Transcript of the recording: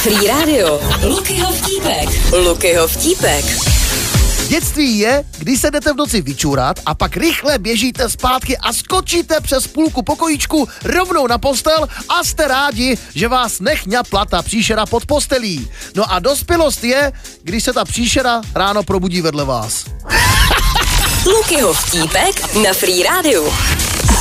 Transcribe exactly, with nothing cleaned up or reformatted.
Free Radio. Lukyho vtípek. Lukyho vtípek. Dětství je, když se jdete v noci vyčůrat a pak rychle běžíte zpátky a skočíte přes půlku pokojíčku rovnou na postel a jste rádi, že vás nechňapla ta příšera pod postelí. No a dospělost je, když se ta příšera ráno probudí vedle vás. Lukyho vtípek na Free Radio.